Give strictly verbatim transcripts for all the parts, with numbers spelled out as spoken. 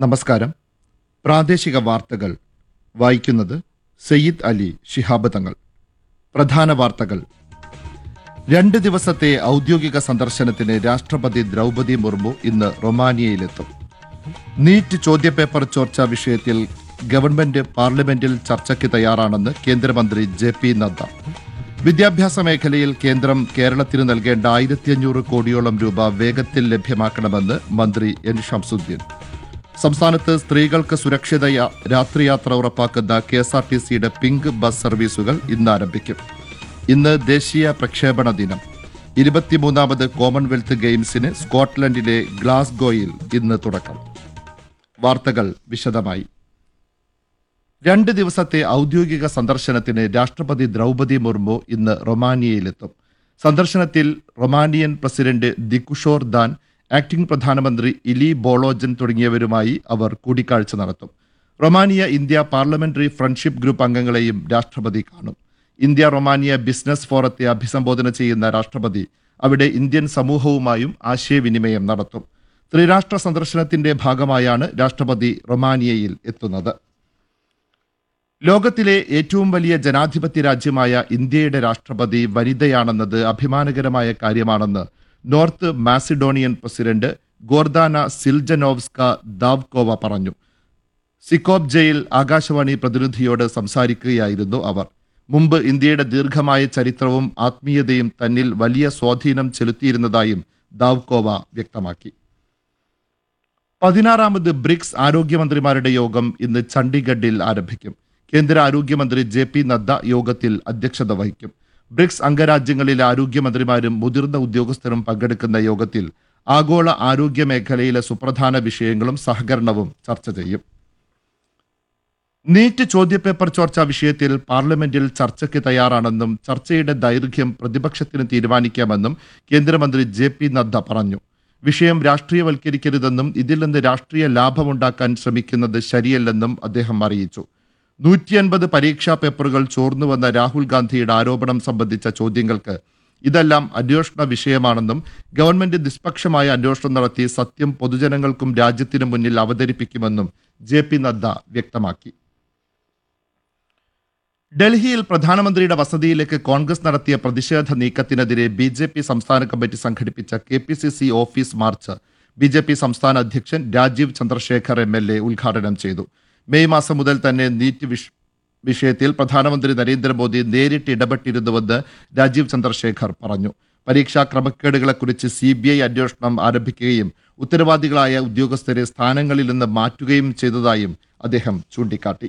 നമസ്കാരം. പ്രാദേശിക വാർത്തകൾ വായിക്കുന്നത് സയ്യിദ് അലി ശിഹാബ് തങ്ങൾ. പ്രധാന വാർത്തകൾ. രണ്ട് ദിവസത്തെ ഔദ്യോഗിക സന്ദർശനത്തിന് രാഷ്ട്രപതി ദ്രൗപദി മുർമു ഇന്ന് റൊമാനിയയിലെത്തും. നീറ്റ് ചോദ്യപേപ്പർ ചോർച്ചാ വിഷയത്തിൽ ഗവൺമെന്റ് പാർലമെന്റിൽ ചർച്ചയ്ക്ക് തയ്യാറാണെന്ന് കേന്ദ്രമന്ത്രി ജെ പി നദ്ദ. വിദ്യാഭ്യാസ മേഖലയിൽ കേന്ദ്രം കേരളത്തിന് നൽകേണ്ട ആയിരത്തി അഞ്ഞൂറ് കോടിയോളം രൂപ വേഗത്തിൽ ലഭ്യമാക്കണമെന്ന് മന്ത്രി എൻ ഷംസുദ്ദീൻ. സംസ്ഥാനത്ത് സ്ത്രീകൾക്ക് സുരക്ഷിത രാത്രിയാത്ര ഉറപ്പാക്കുന്ന കെ എസ് ആർ ടി സിയുടെ പിങ്ക് ബസ് സർവീസുകൾ ഇന്ന് ആരംഭിക്കും. ഇന്ന് ദേശീയ പ്രക്ഷേപണ ദിനം. ഇരുപത്തിമൂന്നാമത് കോമൺവെൽത്ത് ഗെയിംസിന് സ്കോട്ട്ലൻഡിലെ ഗ്ലാസ്ഗോയിൽ ഇന്ന് തുടക്കം. വാർത്തകൾ വിശദമായി. രണ്ട് ദിവസത്തെ ഔദ്യോഗിക സന്ദർശനത്തിന് രാഷ്ട്രപതി ദ്രൗപദി മുർമു ഇന്ന് റൊമാനിയയിലെത്തും. സന്ദർശനത്തിൽ റൊമാനിയൻ പ്രസിഡന്റ് ദികുഷോർ ദാൻ, ആക്ടിംഗ് പ്രധാനമന്ത്രി ഇലി ബോളോജൻ തുടങ്ങിയവരുമായി അവർ കൂടിക്കാഴ്ച നടത്തും. Romania India parliamentary friendship group അംഗങ്ങളെയും രാഷ്ട്രപതി കാണും. ഇന്ത്യ റൊമാനിയ ബിസിനസ് ഫോറത്തെ അഭിസംബോധന ചെയ്യുന്ന രാഷ്ട്രപതി അവിടെ ഇന്ത്യൻ സമൂഹവുമായും ആശയവിനിമയം നടത്തും. ത്രിരാഷ്ട്ര സന്ദർശനത്തിന്റെ ഭാഗമായാണ് രാഷ്ട്രപതി റൊമാനിയയിൽ എത്തുന്നത്. ലോകത്തിലെ ഏറ്റവും വലിയ ജനാധിപത്യ രാജ്യമായ ഇന്ത്യയുടെ രാഷ്ട്രപതി വനിതയാണെന്നത് അഭിമാനകരമായ കാര്യമാണെന്ന് north Macedonian president Gordana Siljanovska Davkova പറഞ്ഞു. സിക്കോപ്ജയിൽ ആകാശവാണി പ്രതിനിധിയോട് സംസാരിക്കുകയായിരുന്നു അവർ. മുമ്പ് ഇന്ത്യയുടെ ദീർഘമായ ചരിത്രവും ആത്മീയതയും തന്നിൽ വലിയ സ്വാധീനം ചെലുത്തിയിരുന്നതായും ദാവ്കോവ വ്യക്തമാക്കി. പതിനാറാമത് ബ്രിക്സ് ആരോഗ്യമന്ത്രിമാരുടെ യോഗം ഇന്ന് ചണ്ഡീഗഡിൽ ആരംഭിക്കും. കേന്ദ്ര ആരോഗ്യമന്ത്രി ജെ പി നദ്ദ യോഗത്തിൽ അധ്യക്ഷത വഹിക്കും. ബ്രിക്സ് അംഗരാജ്യങ്ങളിലെ ആരോഗ്യമന്ത്രിമാരും മുതിർന്ന ഉദ്യോഗസ്ഥരും പങ്കെടുക്കുന്ന യോഗത്തിൽ ആഗോള ആരോഗ്യ മേഖലയിലെ സുപ്രധാന വിഷയങ്ങളും സഹകരണവും ചർച്ച ചെയ്യും. നീറ്റ് ചോദ്യപേപ്പർ ചോർച്ചാ വിഷയത്തിൽ പാർലമെന്റിൽ ചർച്ചയ്ക്ക് തയ്യാറാണെന്നും ചർച്ചയുടെ ദൈർഘ്യം പ്രതിപക്ഷത്തിന് തീരുമാനിക്കാമെന്നും കേന്ദ്രമന്ത്രി ജെ പി നദ്ദ പറഞ്ഞു. വിഷയം രാഷ്ട്രീയവൽക്കരിക്കരുതെന്നും ഇതിൽ നിന്ന് രാഷ്ട്രീയ ലാഭമുണ്ടാക്കാൻ ശ്രമിക്കുന്നത് ശരിയല്ലെന്നും അദ്ദേഹം അറിയിച്ചു. നൂറ്റി അൻപത് പരീക്ഷാ പേപ്പറുകൾ ചോർന്നുവന്ന രാഹുൽ ഗാന്ധിയുടെ ആരോപണം സംബന്ധിച്ച ചോദ്യങ്ങൾക്ക് ഇതെല്ലാം അന്വേഷണ വിഷയമാണെന്നും ഗവൺമെന്റ് നിഷ്പക്ഷമായ അന്വേഷണം നടത്തി സത്യം പൊതുജനങ്ങൾക്കും രാജ്യത്തിനു മുന്നിൽ അവതരിപ്പിക്കുമെന്നും ജെ പി നദ്ദ വ്യക്തമാക്കി. ഡൽഹിയിൽ പ്രധാനമന്ത്രിയുടെ വസതിയിലേക്ക് കോൺഗ്രസ് നടത്തിയ പ്രതിഷേധ നീക്കത്തിനെതിരെ ബി ജെ പി സംസ്ഥാന കമ്മിറ്റി സംഘടിപ്പിച്ച K P C C office March B J P സംസ്ഥാന അധ്യക്ഷൻ Rajeev Chandrasekhar M L A ഉദ്ഘാടനം ചെയ്തു. മെയ് മാസം മുതൽ തന്നെ നീറ്റ് വിഷയത്തിൽ പ്രധാനമന്ത്രി നരേന്ദ്രമോദി നേരിട്ട് ഇടപെട്ടിരുന്നുവെന്ന് രാജീവ് ചന്ദ്രശേഖർ പറഞ്ഞു. പരീക്ഷാ ക്രമക്കേടുകളെക്കുറിച്ച് സി ബി ഐ അന്വേഷണം ആരംഭിക്കുകയും ഉത്തരവാദികളായ ഉദ്യോഗസ്ഥരെ സ്ഥാനങ്ങളിൽ നിന്ന് മാറ്റുകയും ചെയ്തതായും അദ്ദേഹം ചൂണ്ടിക്കാട്ടി.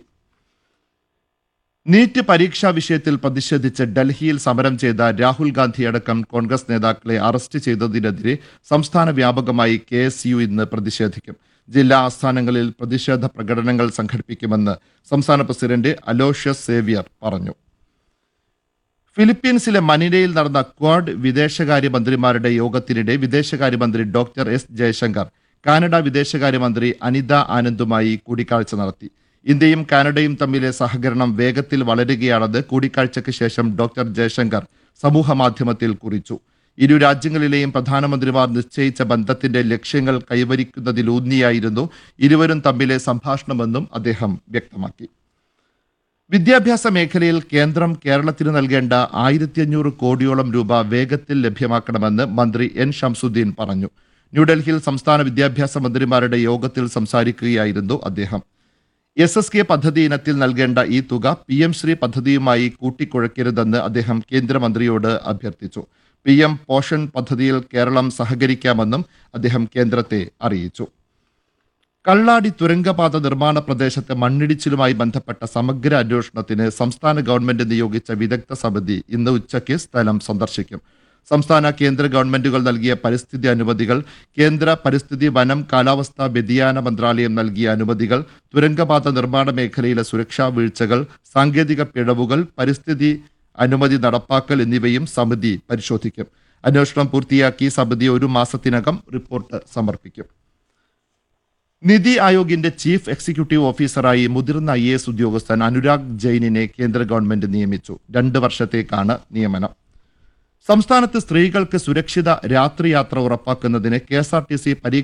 നീറ്റ് പരീക്ഷാ വിഷയത്തിൽ പ്രതിഷേധിച്ച് ഡൽഹിയിൽ സമരം ചെയ്ത രാഹുൽ ഗാന്ധി അടക്കം കോൺഗ്രസ് നേതാക്കളെ അറസ്റ്റ് ചെയ്തതിനെതിരെ സംസ്ഥാന വ്യാപകമായി കെ എസ് യു ഇന്ന് പ്രതിഷേധിക്കും. ജില്ലാ ആസ്ഥാനങ്ങളിൽ പ്രതിഷേധ പ്രകടനങ്ങൾ സംഘടിപ്പിക്കുമെന്ന് സംസ്ഥാന പ്രസിഡന്റ് അലോഷ്യസ് സേവ്യർ പറഞ്ഞു. ഫിലിപ്പീൻസിലെ മനിലയിൽ നടന്ന ക്വാഡ് വിദേശകാര്യമന്ത്രിമാരുടെ യോഗത്തിനിടെ വിദേശകാര്യമന്ത്രി ഡോക്ടർ എസ് ജയശങ്കർ കാനഡ വിദേശകാര്യമന്ത്രി അനിത ആനന്ദുമായി കൂടിക്കാഴ്ച നടത്തി. ഇന്ത്യയും കാനഡയും തമ്മിലെ സഹകരണം വേഗത്തിൽ വളരുകയാണെന്ന് കൂടിക്കാഴ്ചയ്ക്ക് ശേഷം ഡോക്ടർ ജയശങ്കർ സമൂഹ മാധ്യമത്തിൽ കുറിച്ചു. ഇരു രാജ്യങ്ങളിലെയും പ്രധാനമന്ത്രിമാർ നിശ്ചയിച്ച ബന്ധത്തിന്റെ ലക്ഷ്യങ്ങൾ കൈവരിക്കുന്നതിലൂന്നിയായിരുന്നു ഇരുവരും തമ്മിലെ സംഭാഷണമെന്നും അദ്ദേഹം വ്യക്തമാക്കി. വിദ്യാഭ്യാസ മേഖലയിൽ കേന്ദ്രം കേരളത്തിന് നൽകേണ്ട ആയിരത്തി അഞ്ഞൂറ് കോടിയോളം രൂപ വേഗത്തിൽ ലഭ്യമാക്കണമെന്ന് മന്ത്രി എൻ ഷംസുദ്ദീൻ പറഞ്ഞു. ന്യൂഡൽഹിയിൽ സംസ്ഥാന വിദ്യാഭ്യാസ മന്ത്രിമാരുടെ യോഗത്തിൽ സംസാരിക്കുകയായിരുന്നു അദ്ദേഹം. എസ് എസ് കെ പദ്ധതി ഇനത്തിൽ നൽകേണ്ട ഈ തുക പി എം ശ്രീ പദ്ധതിയുമായി കൂട്ടിക്കുഴയ്ക്കരുതെന്ന് അദ്ദേഹം കേന്ദ്രമന്ത്രിയോട് അഭ്യർത്ഥിച്ചു. പി എം പോഷൻ പദ്ധതിയിൽ കേരളം സഹകരിക്കാമെന്നും അദ്ദേഹം കേന്ദ്രത്തെ അറിയിച്ചു. കള്ളാടി തുരങ്കപാത നിർമ്മാണ പ്രദേശത്തെ മണ്ണിടിച്ചിലുമായി ബന്ധപ്പെട്ട സമഗ്ര അന്വേഷണത്തിന് സംസ്ഥാന ഗവൺമെന്റ് നിയോഗിച്ച വിദഗ്ധ സമിതി ഇന്ന് ഉച്ചയ്ക്ക് സ്ഥലം സന്ദർശിക്കും. സംസ്ഥാന കേന്ദ്ര ഗവൺമെന്റുകൾ നൽകിയ പരിസ്ഥിതി അനുമതികൾ, കേന്ദ്ര പരിസ്ഥിതി വനം കാലാവസ്ഥാ വ്യതിയാന മന്ത്രാലയം നൽകിയ അനുമതികൾ, തുരങ്കപാത നിർമ്മാണ മേഖലയിലെ സുരക്ഷാ വീഴ്ചകൾ, സാങ്കേതിക പിഴവുകൾ, പരിസ്ഥിതി അനുമതി നടപ്പാക്കൽ എന്നിവയും സമിതി പരിശോധിക്കും. അന്വേഷണം പൂർത്തിയാക്കി സമിതി ഒരു മാസത്തിനകം റിപ്പോർട്ട് സമർപ്പിക്കും. നിതി ആയോഗിന്റെ ചീഫ് എക്സിക്യൂട്ടീവ് ഓഫീസറായി മുതിർന്ന ഐ എ എസ് ഉദ്യോഗസ്ഥൻ അനുരാഗ് ജെയിനിനെ കേന്ദ്ര ഗവൺമെന്റ് നിയമിച്ചു. രണ്ട് വർഷത്തേക്കാണ് നിയമനം. സംസ്ഥാനത്ത് സ്ത്രീകൾക്ക് സുരക്ഷിത രാത്രിയാത്ര ഉറപ്പാക്കുന്നതിന് K S R T C